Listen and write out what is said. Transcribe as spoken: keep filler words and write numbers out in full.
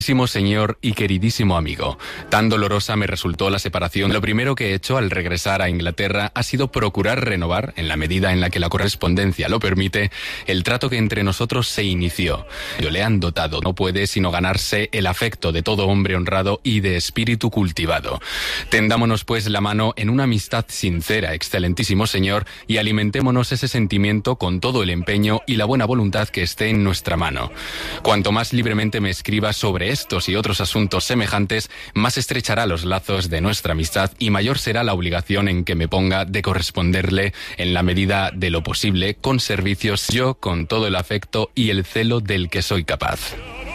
Queridísimo señor y queridísimo amigo, tan dolorosa me resultó la separación. Lo primero que he hecho al regresar a Inglaterra ha sido procurar renovar, en la medida en la que la correspondencia lo permite, el trato que entre nosotros se inició. Yo le han dotado, no puede sino ganarse el afecto de todo hombre honrado y de espíritu cultivado. Tendámonos pues la mano en una amistad sincera, excelentísimo señor, y alimentémonos ese sentimiento con todo el empeño y la buena voluntad que esté en nuestra mano. Cuanto más libremente me escriba sobre estos y otros asuntos semejantes, más estrechará los lazos de nuestra amistad y mayor será la obligación en que me ponga de corresponderle en la medida de lo posible con servicios, yo con todo el afecto y el celo del que soy capaz.